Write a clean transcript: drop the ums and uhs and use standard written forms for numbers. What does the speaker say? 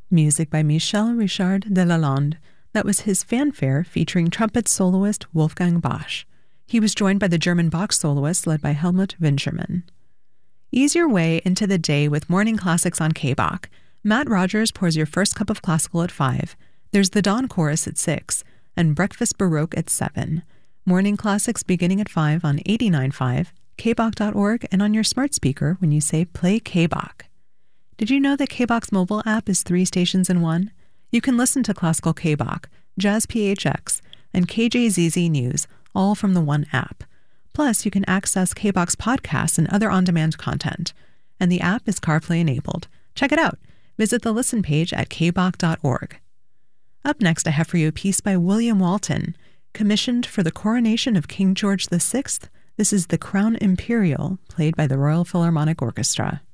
Music by Michel Richard de Lalande. That was his fanfare featuring trumpet soloist Wolfgang Bosch. He was joined by the German Bach soloist led by Helmut Winschermann. Ease your way into the day with morning classics on K-Bach. Matt Rogers pours your first cup of classical at 5. There's the Dawn Chorus at 6, and Breakfast Baroque at 7. Morning classics beginning at 5 on 89.5, kbach.org, and on your smart speaker when you say play K-Bach. Did you know that K-Bach's mobile app is 3 stations in one? You can listen to classical K-Bach, Jazz PHX, and KJZZ News, all from the one app. Plus, you can access K-Bach's podcasts and other on-demand content. And the app is CarPlay enabled. Check it out. Visit the listen page at kbach.org. Up next, I have for you a piece by William Walton, commissioned for the coronation of King George VI. This is the Crown Imperial, played by the Royal Philharmonic Orchestra.